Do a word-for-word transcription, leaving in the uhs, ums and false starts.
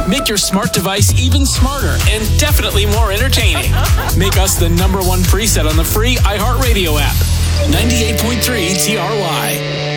Make your smart device even smarter and definitely more entertaining. Make us the number one preset on the free iHeartRadio app. ninety-eight point three T R Y.